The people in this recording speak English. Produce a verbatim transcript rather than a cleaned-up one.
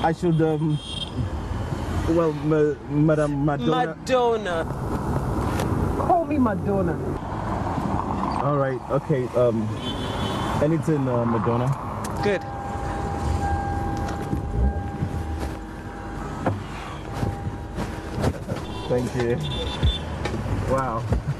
I should, um, well, ma Madam Madonna. Madonna. Call me Madonna. All right, okay, um, anything, uh, Madonna. Good. Thank you. Wow.